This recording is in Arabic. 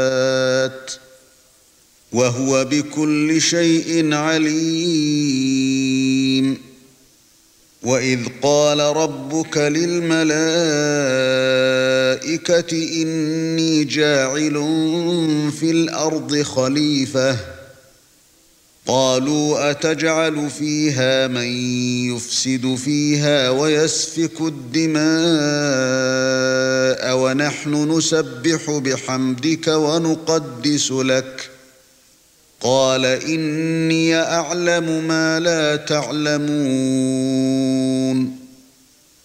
وهو بكل شيء عليم وإذ قال ربك للملائكة إني جاعل في الأرض خليفة قالوا أتجعل فيها من يفسد فيها ويسفك الدماء ونحن نسبح بحمدك ونقدس لك قال إني أعلم ما لا تعلمون